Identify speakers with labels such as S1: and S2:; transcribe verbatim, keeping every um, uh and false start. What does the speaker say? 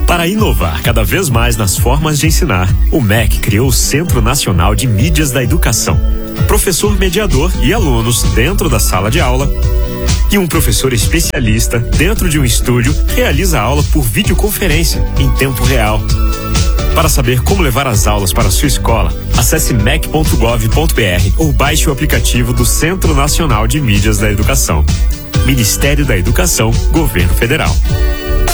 S1: Para inovar cada vez mais nas formas de ensinar, o M E C criou o Centro Nacional de Mídias da Educação. Professor mediador e alunos dentro da sala de aula e um professor especialista dentro de um estúdio realiza a aula por videoconferência em tempo real. Para saber como levar as aulas para a sua escola, acesse mec ponto gov ponto br ou baixe o aplicativo do Centro Nacional de Mídias da Educação. Ministério da Educação, Governo Federal.